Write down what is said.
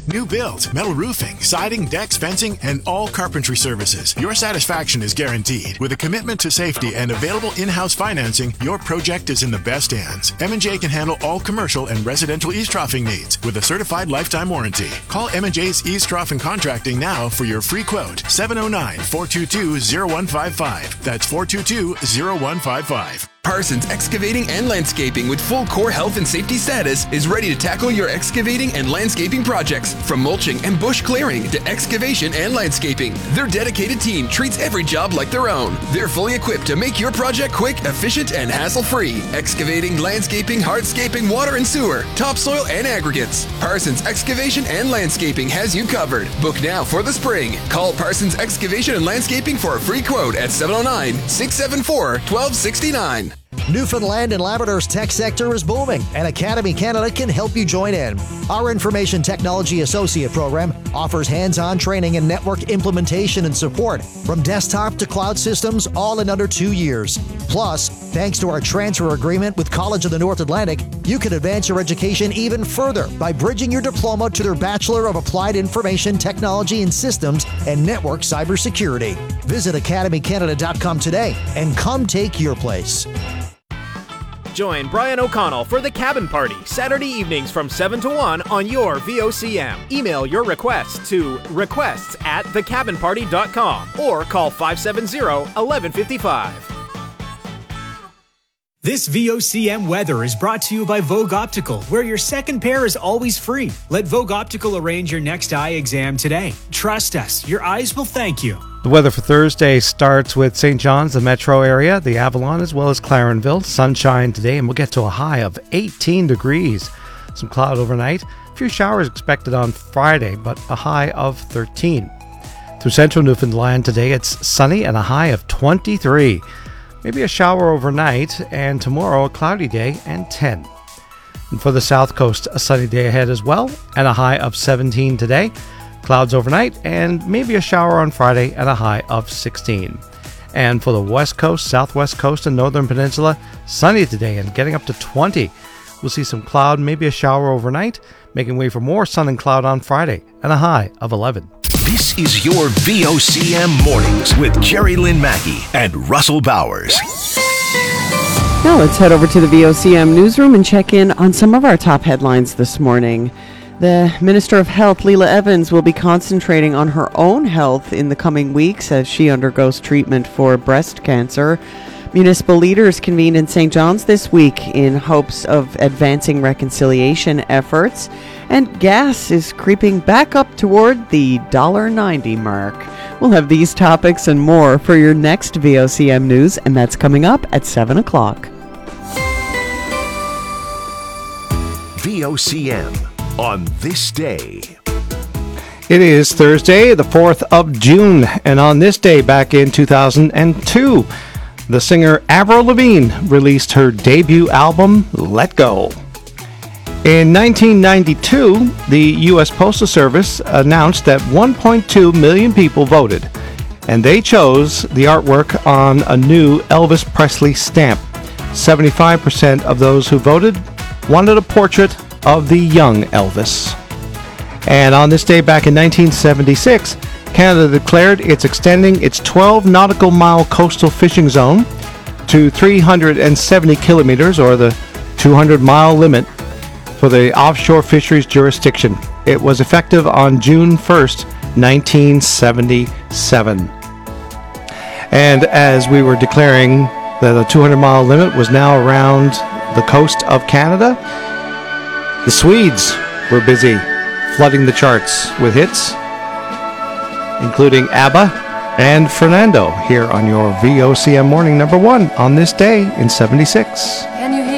new build, metal roofing, siding, decks, fencing, and all carpentry services. Your satisfaction is guaranteed. With a commitment to safety and available in-house financing, your project is in the best hands. M&J can handle all commercial and residential eavesdropping needs with a certified lifetime warranty. Call M&J's Eavesdropping Contracting now for your free quote. 709-422-0155. That's 422-0155. Parsons Excavating and Landscaping with full core health and safety status is ready to tackle your excavating and landscaping projects. From mulching and bush clearing to excavation and landscaping, their dedicated team treats every job like their own. They're fully equipped to make your project quick, efficient, and hassle-free. Excavating, landscaping, hardscaping, water and sewer, topsoil, and aggregates. Parsons Excavation and Landscaping has you covered. Book now for the spring. Call Parsons Excavation and Landscaping for a free quote at 709-674-1269. Newfoundland and Labrador's tech sector is booming, and Academy Canada can help you join in. Our Information Technology Associate program offers hands-on training in network implementation and support, from desktop to cloud systems, all in under 2 years. Plus, thanks to our transfer agreement with College of the North Atlantic, you can advance your education even further by bridging your diploma to their Bachelor of Applied Information Technology and Systems and Network Cybersecurity. Visit academycanada.com today and come take your place. Join Brian O'Connell for The Cabin Party, Saturday evenings from 7 to 1 on your VOCM. Email your requests to requests@thecabinparty.com or call 570-1155. This VOCM weather is brought to you by Vogue Optical, where your second pair is always free. Let Vogue Optical arrange your next eye exam today. Trust us, your eyes will thank you. The weather for Thursday starts with St. John's, the metro area, the Avalon, as well as Clarenville. Sunshine today, and we'll get to a high of 18 degrees. Some cloud overnight. A few showers expected on Friday, but a high of 13. Through central Newfoundland today, it's sunny and a high of 23. Maybe a shower overnight, and tomorrow a cloudy day and 10. And for the south coast, a sunny day ahead as well, and a high of 17 today. Clouds overnight, and maybe a shower on Friday, and a high of 16. And for the west coast, southwest coast, and northern peninsula, sunny today and getting up to 20. We'll see some cloud, maybe a shower overnight, making way for more sun and cloud on Friday, and a high of 11. This is your VOCM Mornings with Jerry Lynn Mackey and Russell Bowers. Now let's head over to the VOCM newsroom and check in on some of our top headlines this morning. The Minister of Health, Leela Evans, will be concentrating on her own health in the coming weeks as she undergoes treatment for breast cancer. Municipal leaders convened in St. John's this week in hopes of advancing reconciliation efforts. And gas is creeping back up toward the $1.90 mark. We'll have these topics and more for your next VOCM News, and that's coming up at 7 o'clock. VOCM on this day. It is Thursday, the 4th of June, and on this day back in 2002, the singer Avril Lavigne released her debut album, Let Go. In 1992, the U.S. Postal Service announced that 1.2 million people voted, and they chose the artwork on a new Elvis Presley stamp. 75% of those who voted wanted a portrait of the young Elvis. And on this day back in 1976, Canada declared it's extending its 12 nautical mile coastal fishing zone to 370 kilometers, or the 200-mile limit, for the offshore fisheries jurisdiction. It was effective on June 1st, 1977. And as we were declaring that the 200-mile limit was now around the coast of Canada, the Swedes were busy flooding the charts with hits, including ABBA and Fernando, here on your VOCM Morning number 1 on this day in 76.